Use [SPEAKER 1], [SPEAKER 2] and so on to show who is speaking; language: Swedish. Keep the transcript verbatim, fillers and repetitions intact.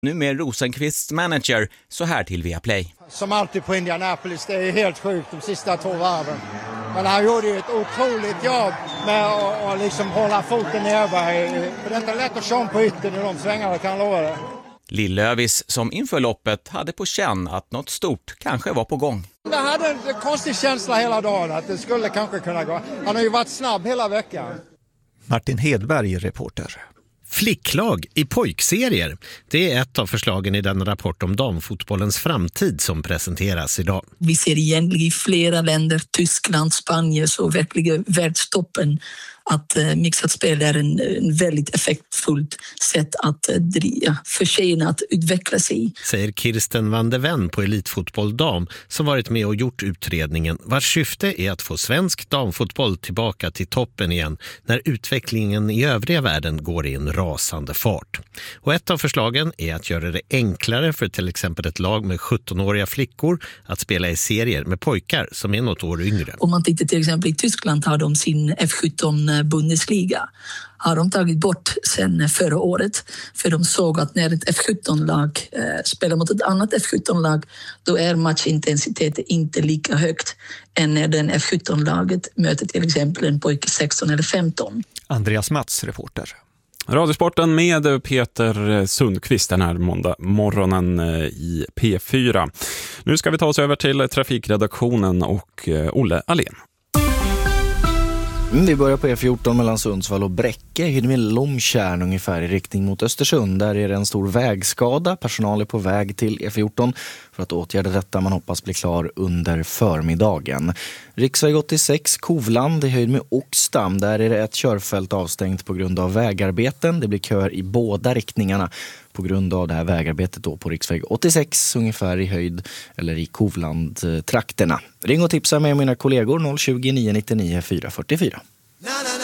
[SPEAKER 1] Nu med Rosenqvists manager, så här till Viaplay.
[SPEAKER 2] Som alltid på Indianapolis, det är helt sjukt de sista två varven. Men han gjorde ju ett otroligt jobb med att, att liksom hålla foten nere. För det är inte lätt att köra på ytten i de svängarna, kan jag lova det.
[SPEAKER 1] Lill-Lövis som inför loppet hade på känn att något stort kanske var på gång.
[SPEAKER 2] Jag hade en konstig känsla hela dagen att det skulle kanske kunna gå. Han har ju varit snabb hela veckan.
[SPEAKER 3] Martin Hedberg, reporter.
[SPEAKER 4] Flicklag i pojkserier. Det är ett av förslagen i den rapport om damfotbollens framtid som presenteras idag.
[SPEAKER 5] Vi ser egentligen i flera länder, Tyskland, Spanien, så verkligen världstoppen att uh, mixat spel är en, en väldigt effektfullt sätt att uh, driva för tjejerna att utveckla sig.
[SPEAKER 4] Säger Kirsten van de Ven på Elitfotboll Dam som varit med och gjort utredningen vars syfte är att få svensk damfotboll tillbaka till toppen igen när utvecklingen i övriga världen går i en rasande fart. Och ett av förslagen är att göra det enklare för till exempel ett lag med sjuttonåriga flickor att spela i serier med pojkar som är något år yngre.
[SPEAKER 5] Om man tittar till exempel i Tyskland har de sin F sjutton Bundesliga. Har de tagit bort sen förra året för de såg att när ett F sjutton-lag eh, spelar mot ett annat F sjutton-lag då är matchintensiteten inte lika högt än när den F sjutton-laget möter till exempel en pojke sexton eller femton.
[SPEAKER 3] Andreas Mats, reporter.
[SPEAKER 6] Radiosporten med Peter Sundqvist den här måndag morgonen i P fyra. Nu ska vi ta oss över till trafikredaktionen och Olle Alén.
[SPEAKER 7] Vi börjar på E fjorton mellan Sundsvall och Bräcke, Hydmil Lomkärn ungefär i riktning mot Östersund. Där är det en stor vägskada. Personal är på väg till E fjorton för att åtgärda detta. Man hoppas bli klar under förmiddagen. Riksväg åttiosex, Kovland i höjd med Oxstam. Där är det ett körfält avstängt på grund av vägarbeten. Det blir köer i båda riktningarna på grund av det här vägarbetet då på riksväg åttiosex ungefär i höjd eller i Kovland-trakterna. Ring och tipsa med mina kollegor noll tjugo, nio nittionio, fyra fyrtiofyra.